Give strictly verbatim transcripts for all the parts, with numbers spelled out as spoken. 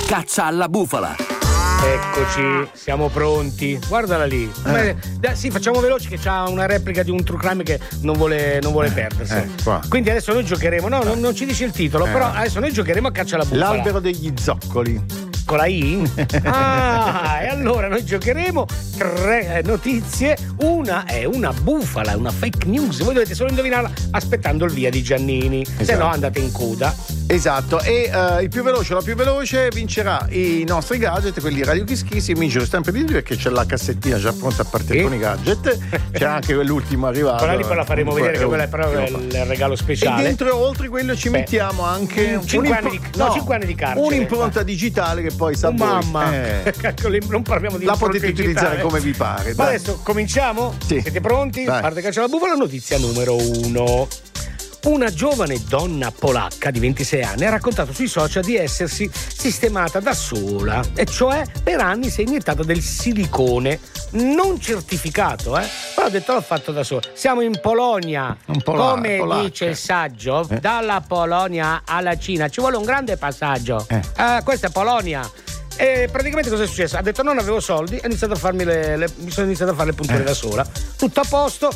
Caccia alla bufala. Eccoci, siamo pronti. Guardala lì. Eh. Beh, sì, facciamo veloci che c'ha una replica di un true crime che non vuole, non vuole perdersi. Eh, qua. Quindi adesso noi giocheremo. No, non, non ci dice il titolo, Eh. però adesso noi giocheremo a Caccia alla bufala. L'albero degli zoccoli. Con la I? Ah, e allora noi giocheremo tre notizie. Una è una bufala, una fake news. Voi dovete solo indovinarla aspettando il via di Giannini. Esatto. Se no andate in coda. Esatto, e uh, il più veloce o la più veloce vincerà i nostri gadget, quelli Radio Kiss Kiss, il Migio sempre di perché c'è la cassettina già pronta a partire Sì. con i gadget. C'è anche l'ultimo arrivato. Quella lì poi la faremo vedere, che quella è però eh, il, il regalo speciale. E dentro, oltre quello, ci Beh, mettiamo anche cinque anni di- no, cinque anni di carcere. un'impronta digitale che poi sa Oh, voi. mamma, Eh, non parliamo di la potete impronte utilizzare digitali. come vi pare. Ma dai. adesso cominciamo? Sì. Siete pronti? Dai. Parte Caccia alla bufala, notizia numero uno. Una giovane donna polacca di ventisei anni ha raccontato sui social di essersi sistemata da sola, e cioè per anni si è iniettata del silicone non certificato, eh? Però ha detto l'ho fatto da sola. Siamo in Polonia, Un pola- come polacca. dice il saggio, Eh. dalla Polonia alla Cina ci vuole un grande passaggio. Eh. Eh, questa è Polonia. E praticamente cosa è successo? Ha detto non avevo soldi, ho iniziato a farmi le, le- mi sono iniziato a fare le punture Eh. da sola. Tutto a posto.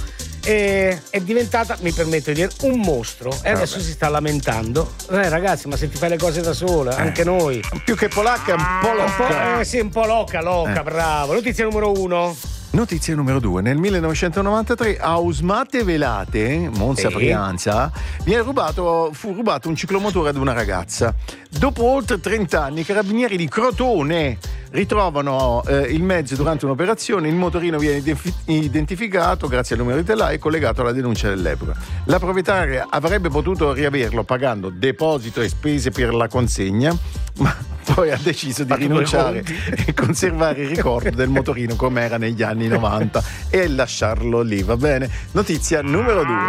E è diventata, mi permetto di dire, un mostro. E adesso Vabbè. si sta lamentando. Eh ragazzi, ma se ti fai le cose da sola, anche noi. Più che polacca è un po' Un po', locca. eh, sì, un po' loca, loca, Eh. bravo. Notizia numero uno. Notizia numero due. Nel millenovecentonovantatré a Usmate Velate, Monza Sì. Brianza, viene rubato, fu rubato un ciclomotore ad una ragazza. Dopo oltre trenta anni, i carabinieri di Crotone ritrovano eh, il mezzo durante un'operazione. Il motorino viene identif- identificato grazie al numero di telaio e collegato alla denuncia dell'epoca. La proprietaria avrebbe potuto riaverlo pagando deposito e spese per la consegna, ma poi ha deciso di Fatto due rinunciare conti. e conservare il ricordo del motorino come era negli anni novanta e lasciarlo lì, va bene? Notizia numero due.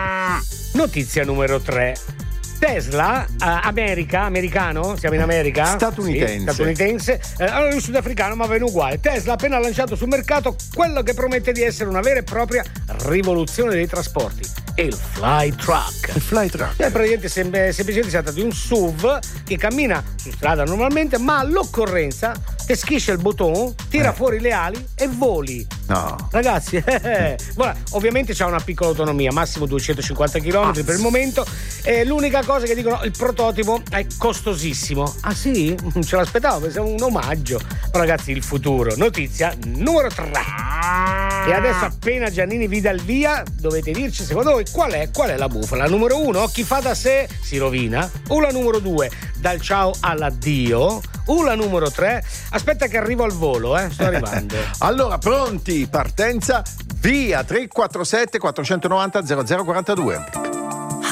Notizia numero tre. Tesla, eh, America, americano, siamo in America? Statunitense. Sì, statunitense. Eh, allora lui sudafricano, ma viene uguale. Tesla ha appena lanciato sul mercato quello che promette di essere una vera e propria rivoluzione dei trasporti. Il Fly Truck. Il fly truck. È praticamente sem- semplicemente si tratta di un S U V che cammina su strada normalmente, ma all'occorrenza te schisce il bottone, tira Eh. fuori le ali e voli. No. Ragazzi, eh, voilà, ovviamente c'ha una piccola autonomia, massimo duecentocinquanta chilometri per il momento. E l'unica cosa che dicono, il prototipo è costosissimo. Ah sì? Non ce l'aspettavo, pensavo un omaggio. Però ragazzi, il futuro. Notizia numero tre. E adesso appena Giannini vi dà il via, dovete dirci secondo voi qual è, qual è la bufala. La numero uno, chi fa da sé si rovina. O la numero due, dal ciao all'addio. O la numero tre, aspetta che arrivo al volo, eh, sto arrivando. Allora, pronti? Partenza, via. Tre quattro sette quattrocentonovanta zero zero quarantadue.